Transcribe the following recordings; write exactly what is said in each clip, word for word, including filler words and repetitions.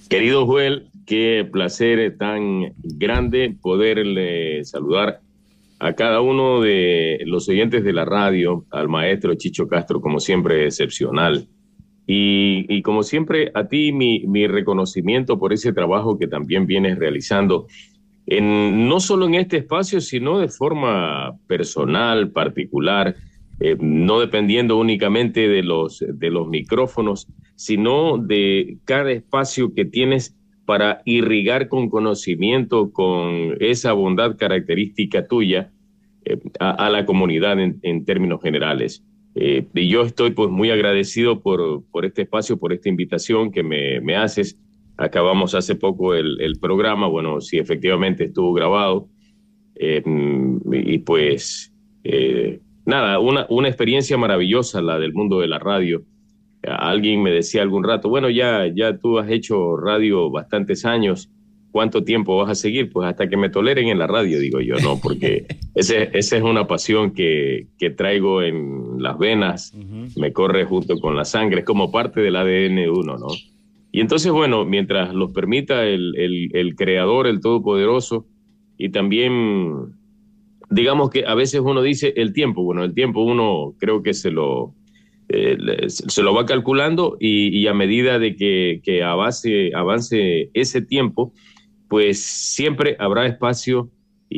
Querido Joel, qué placer tan grande poderle saludar a cada uno de los oyentes de la radio, al maestro Chicho Castro, como siempre, excepcional. Y, y como siempre, a ti mi, mi reconocimiento por ese trabajo que también vienes realizando, en, no solo en este espacio, sino de forma personal, particular, eh, no dependiendo únicamente de los, de los micrófonos, sino de cada espacio que tienes para irrigar con conocimiento, con esa bondad característica tuya, eh, a, a la comunidad en, en términos generales. Eh, y yo estoy pues muy agradecido por, por este espacio, por esta invitación que me, me haces. Acabamos hace poco el, el programa, bueno, sí, efectivamente estuvo grabado. Eh, y pues, eh, nada, una, una experiencia maravillosa la del mundo de la radio. Alguien me decía algún rato, bueno, ya, ya tú has hecho radio bastantes años, ¿cuánto tiempo vas a seguir? Pues hasta que me toleren en la radio, digo yo, no, porque ese, esa es una pasión que, que traigo en las venas, uh-huh. Me corre junto con la sangre, es como parte del A D N de uno, ¿no? Y entonces, bueno, mientras los permita el, el, el creador, el todopoderoso, y también, digamos que a veces uno dice el tiempo, bueno, el tiempo uno creo que se lo... Eh, se lo va calculando y, y a medida de que, que avance, avance ese tiempo, pues siempre habrá espacio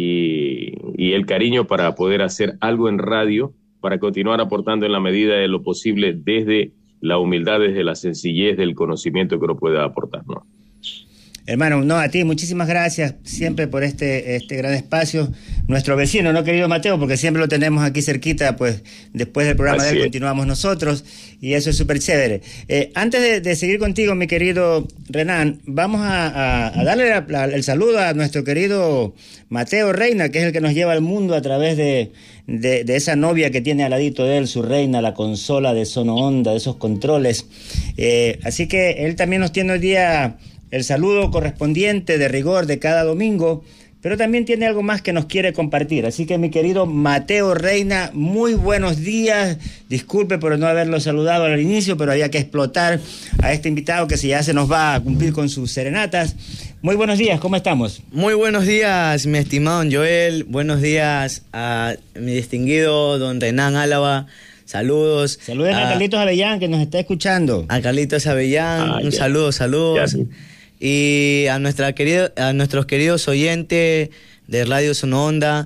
y, y el cariño para poder hacer algo en radio, para continuar aportando en la medida de lo posible desde la humildad, desde la sencillez del conocimiento que uno pueda aportar, ¿no? Hermano, no, a ti, muchísimas gracias siempre por este, este gran espacio. Nuestro vecino, ¿no, querido Mateo? Porque siempre lo tenemos aquí cerquita, pues después del programa Así de él es. Continuamos nosotros y eso es súper chévere. Eh, antes de, de seguir contigo, mi querido Renan, vamos a, a, a darle la, la, el saludo a nuestro querido Mateo Reina, que es el que nos lleva al mundo a través de, de, de esa novia que tiene al ladito de él, su reina, la consola de Sono Onda, de esos controles. Eh, así que él también nos tiene hoy día el saludo correspondiente de rigor de cada domingo, pero también tiene algo más que nos quiere compartir. Así que mi querido Mateo Reina, muy buenos días. Disculpe por no haberlo saludado al inicio, pero había que explotar a este invitado que si ya se nos va a cumplir con sus serenatas. Muy buenos días, ¿cómo estamos? Muy buenos días, mi estimado Joel. Buenos días a mi distinguido don Renan Álava. Saludos. Saluden a, a Carlitos Avellán, que nos está escuchando. A Carlitos Avellán, ah, un ya. saludo, saludos. Ya. Y a, nuestra querida, a nuestros queridos oyentes de Radio Sono Onda,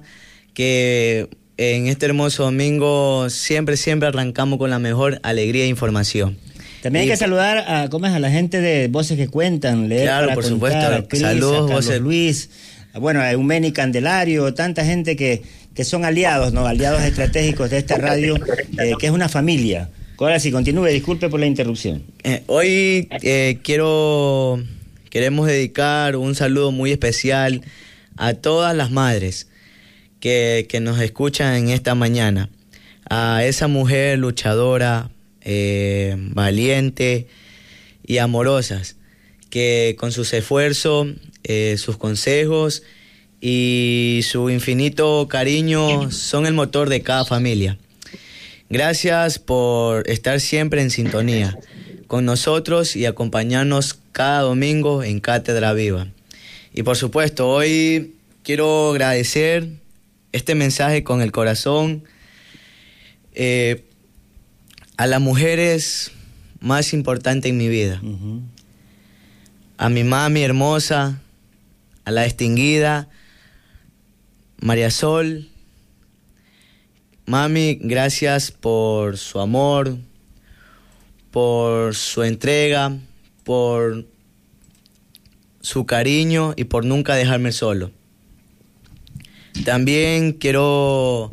que en este hermoso domingo siempre, siempre arrancamos con la mejor alegría e información. También y, hay que saludar a, ¿cómo es? A la gente de Voces que Cuentan. Leer claro, para por contar, supuesto. A Cris, Saludos, a Voces. Luis, a, bueno, a Eumeni Candelario, tanta gente que, que son aliados, ¿no? Aliados estratégicos de esta radio, eh, que es una familia. Ahora sí, continúe, disculpe por la interrupción. Eh, hoy eh, quiero... Queremos dedicar un saludo muy especial a todas las madres que, que nos escuchan en esta mañana. A esa mujer luchadora, eh, valiente y amorosas, que con sus esfuerzos, eh, sus consejos y su infinito cariño son el motor de cada familia. Gracias por estar siempre en sintonía con nosotros y acompañarnos cada domingo en Cátedra Viva. Y por supuesto, hoy quiero agradecer este mensaje con el corazón eh, a las mujeres más importantes en mi vida. Uh-huh. A mi mami hermosa, a la distinguida María Sol. Mami, gracias por su amor, por su entrega, por su cariño y por nunca dejarme solo. También quiero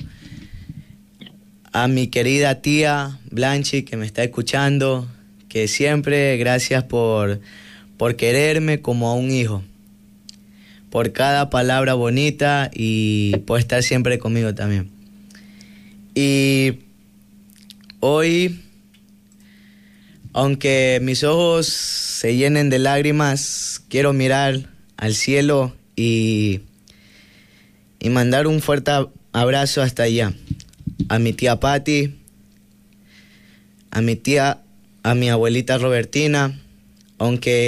a mi querida tía Blanchi, que me está escuchando, que siempre gracias por, por quererme como a un hijo, por cada palabra bonita y por estar siempre conmigo también. Y hoy, aunque mis ojos se llenen de lágrimas, quiero mirar al cielo y, y mandar un fuerte abrazo hasta allá. A mi tía Patti, a mi tía, a mi abuelita Robertina, aunque